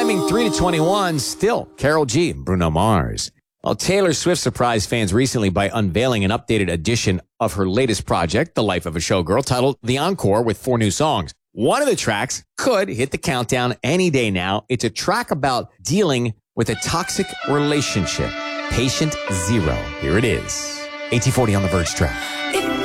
Climbing 3 to 21, still Karol G and Bruno Mars. Well, Taylor Swift surprised fans recently by unveiling an updated edition of her latest project, The Life of a Showgirl, titled The Encore, with 4 new songs. One of the tracks could hit the countdown any day now. It's a track about dealing with a toxic relationship. Patient Zero. Here it is. AT40 on the Verge track.